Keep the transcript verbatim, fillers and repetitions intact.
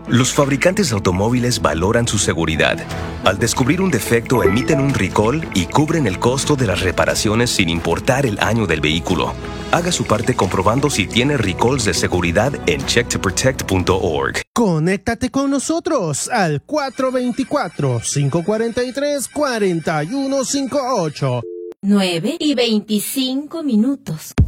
Los fabricantes de automóviles valoran su seguridad. Al descubrir un defecto, emiten un recall y cubren el costo de las reparaciones sin importar el año del vehículo. Haga su parte comprobando si tiene recalls de seguridad en check to protect punto org. Conéctate con nosotros al cuatro dos cuatro, cinco cuatro tres, cuatro uno cinco ocho. nueve y veinticinco minutos.